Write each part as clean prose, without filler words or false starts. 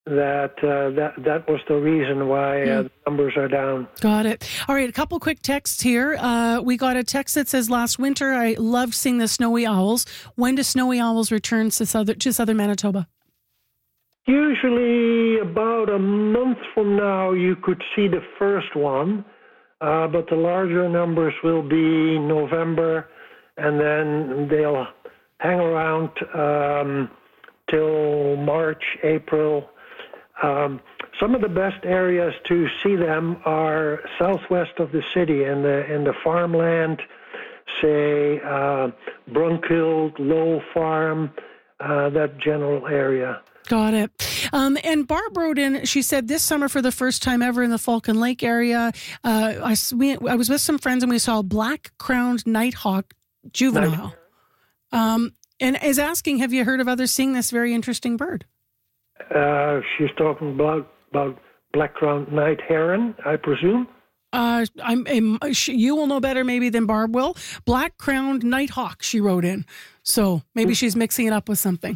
that was the reason why the numbers are down. Got it. All right, a couple quick texts here. We got a text that says, last winter I loved seeing the snowy owls. When do snowy owls return to southern Manitoba? Usually about a month from now you could see the first one, but the larger numbers will be November, and then they'll hang around till March, April. Some of the best areas to see them are southwest of the city in the farmland, say Brunkild, Lowell Farm, that general area. Got it. And Barb wrote in, she said, this summer for the first time ever in the Falcon Lake area, I was with some friends and we saw a black-crowned nighthawk juvenile. And is asking, have you heard of others seeing this very interesting bird? She's talking about black-crowned night heron, I presume. You will know better maybe than Barb will. Black-crowned nighthawk, she wrote in. So maybe she's mixing it up with something.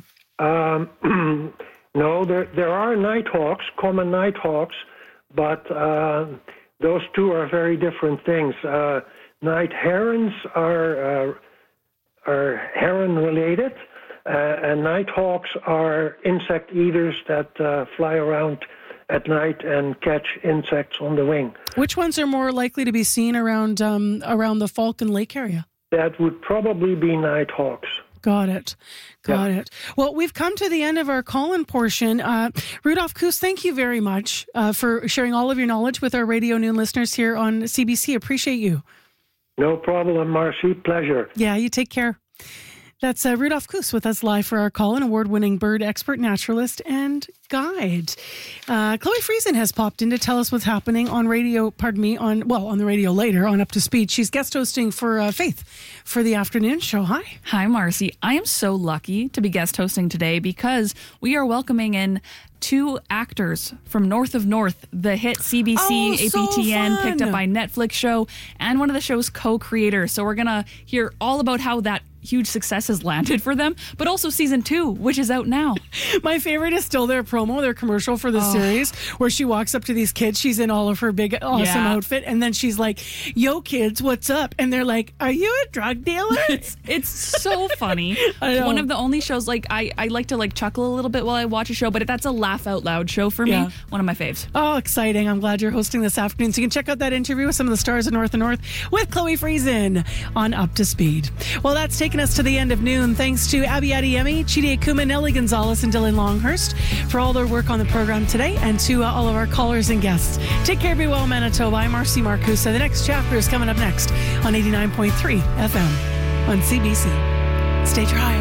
No, there are nighthawks, common nighthawks, but those two are very different things. Night herons are heron-related, and nighthawks are insect eaters that fly around at night and catch insects on the wing. Which ones are more likely to be seen around the Falcon Lake area? That would probably be nighthawks. Got it. Well, we've come to the end of our call-in portion. Rudolph Koos, thank you very much for sharing all of your knowledge with our Radio Noon listeners here on CBC. Appreciate you. No problem, Marcy. Pleasure. Yeah, you take care. That's Rudolph Koos with us live for our call-in, award-winning bird expert, naturalist, and guide. Chloe Friesen has popped in to tell us what's happening on radio, on the radio later, on Up to Speed. She's guest hosting for Faith for the afternoon show. Hi. Hi, Marcy. I am so lucky to be guest hosting today because we are welcoming in two actors from North of North, the hit CBC APTN picked up by Netflix show, and one of the show's co-creators. So we're going to hear all about how that huge success has landed for them, but also season 2, which is out now. My favorite is still their commercial for the series, where she walks up to these kids. She's in all of her big, awesome outfit, and then she's like, "Yo, kids, what's up?" And they're like, "Are you a drug dealer?" It's so funny. One of the only shows, I like to chuckle a little bit while I watch a show, but that's a laugh out loud show for me. One of my faves. Oh, exciting. I'm glad you're hosting this afternoon. So you can check out that interview with some of the stars of North and North with Chloe Friesen on Up to Speed. Well, that's taken us to the end of noon. Thanks to Abby Adeyemi, Chidi Akuma, Nellie Gonzalez, and Dylan Longhurst for all their work on the program today, and to all of our callers and guests. Take care, be well, Manitoba. I'm Marcy Marcusa. The next chapter is coming up next on 89.3 FM on CBC. Stay dry.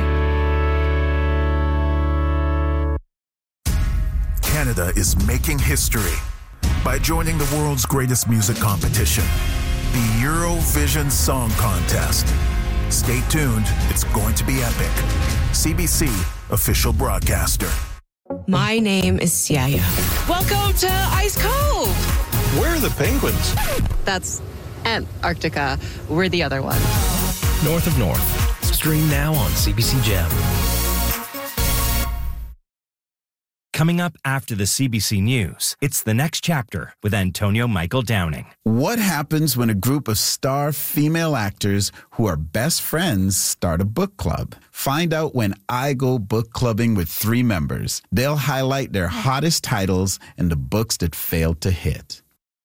Canada is making history by joining the world's greatest music competition, the Eurovision Song Contest. Stay tuned, it's going to be epic. CBC, official broadcaster. My name is Siaya. Welcome to Ice Cove. Where are the penguins? That's Antarctica. We're the other one. North of North. Stream now on CBC Gem. Coming up after the CBC News, it's The Next Chapter with Antonio Michael Downing. What happens when a group of star female actors who are best friends start a book club? Find out when I go book clubbing with 3 members. They'll highlight their hottest titles and the books that failed to hit.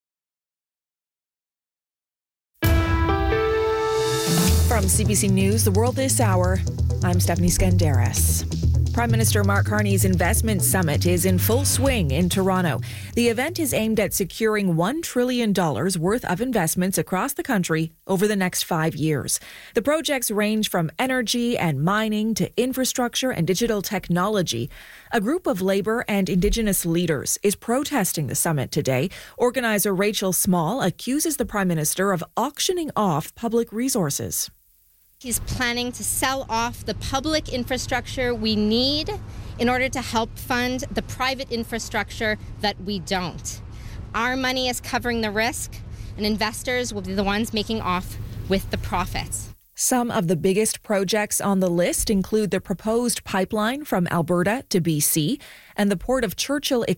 From CBC News, The World This Hour, I'm Stephanie Skandaris. Prime Minister Mark Carney's Investment Summit is in full swing in Toronto. The event is aimed at securing $1 trillion worth of investments across the country over the next 5 years. The projects range from energy and mining to infrastructure and digital technology. A group of Labour and Indigenous leaders is protesting the summit today. Organizer Rachel Small accuses the Prime Minister of auctioning off public resources. He's planning to sell off the public infrastructure we need in order to help fund the private infrastructure that we don't. Our money is covering the risk, and investors will be the ones making off with the profits. Some of the biggest projects on the list include the proposed pipeline from Alberta to BC and the Port of Churchill